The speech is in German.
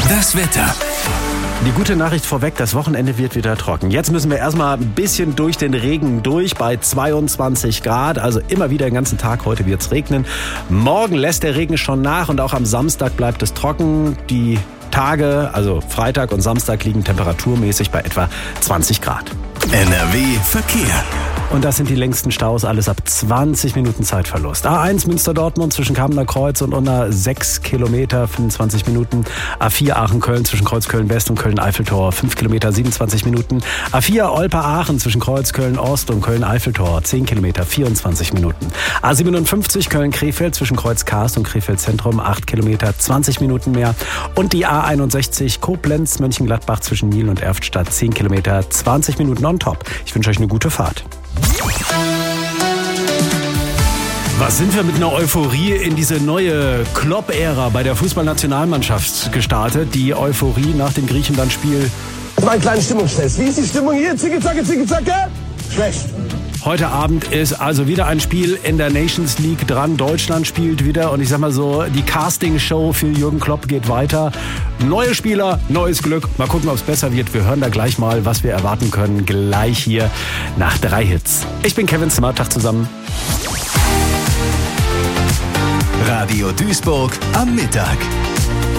Das Wetter. Die gute Nachricht vorweg, das Wochenende wird wieder trocken. Jetzt müssen wir erstmal ein bisschen durch den Regen durch bei 22 Grad. Also immer wieder den ganzen Tag. Heute wird es regnen. Morgen lässt der Regen schon nach und auch am Samstag bleibt es trocken. Die Tage, also Freitag und Samstag, liegen temperaturmäßig bei etwa 20 Grad. NRW Verkehr. Und das sind die längsten Staus, alles ab 20 Minuten Zeitverlust. A1 Münster-Dortmund zwischen Kamener Kreuz und Unna 6 Kilometer, 25 Minuten. A4 Aachen-Köln zwischen Kreuz Köln-West und Köln-Eiffeltor 5 Kilometer, 27 Minuten. A4 Olpe-Aachen zwischen Kreuz Köln-Ost und Köln-Eiffeltor 10 Kilometer, 24 Minuten. A57 Köln-Krefeld zwischen Kreuz Karst und Krefeld-Zentrum 8 Kilometer, 20 Minuten mehr. Und die A61 Koblenz-Mönchengladbach zwischen Niel und Erftstadt 10 Kilometer, 20 Minuten on top. Ich wünsche euch eine gute Fahrt. Was sind wir mit einer Euphorie in diese neue Klopp-Ära bei der Fußballnationalmannschaft gestartet? Die Euphorie nach dem Griechenland-Spiel. Das war ein kleiner Stimmungstest. Wie ist die Stimmung hier? Zicke-Zacke, Zicke-Zacke? Schlecht. Heute Abend ist also wieder ein Spiel in der Nations League dran. Deutschland spielt wieder und ich sag mal so, die Casting-Show für Jürgen Klopp geht weiter. Neue Spieler, neues Glück. Mal gucken, ob es besser wird. Wir hören da gleich mal, was wir erwarten können. Gleich hier nach 3 Hits. Ich bin Kevin Zimmer, Tag zusammen. Radio Duisburg am Mittag.